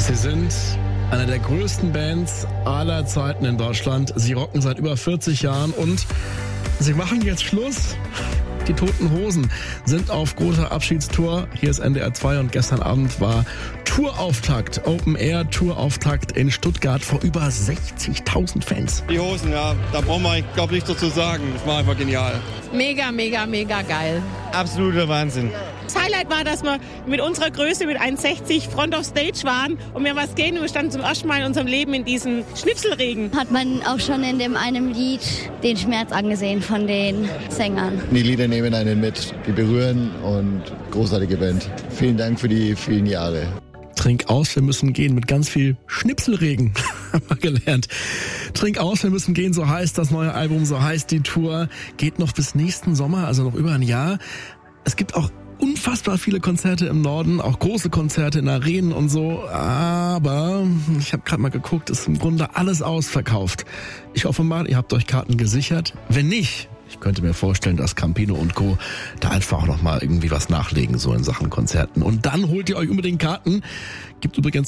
Sie sind eine der größten Bands aller Zeiten in Deutschland. Sie rocken seit über 40 Jahren und sie machen jetzt Schluss. Die Toten Hosen sind auf großer Abschiedstour. Hier ist NDR 2 und gestern Abend war Tourauftakt, Open-Air-Tourauftakt in Stuttgart vor über 60.000 Fans. Die Hosen, ja, da brauchen wir, glaube ich, nichts dazu sagen. Das war einfach genial. Mega, mega, mega geil. Absoluter Wahnsinn. Das Highlight war, dass wir mit unserer Größe, mit 1,60 Front of Stage waren und wir was gehen und wir standen zum ersten Mal in unserem Leben in diesem Schnipselregen. Hat man auch schon in dem einem Lied den Schmerz angesehen von den Sängern. Die Lieder nehmen einen mit, die berühren und großartige Band. Vielen Dank für die vielen Jahre. Trink aus, wir müssen gehen mit ganz viel Schnipselregen, haben wir gelernt. Trink aus, wir müssen gehen, so heißt das neue Album, so heißt die Tour. Geht noch bis nächsten Sommer, also noch über ein Jahr. Es gibt auch unfassbar viele Konzerte im Norden, auch große Konzerte in Arenen und so, aber ich habe gerade mal geguckt, ist im Grunde alles ausverkauft. Ich hoffe mal, ihr habt euch Karten gesichert. Wenn nicht, ich könnte mir vorstellen, dass Campino und Co. da einfach noch mal irgendwie was nachlegen, so in Sachen Konzerten. Und dann holt ihr euch unbedingt Karten. Gibt übrigens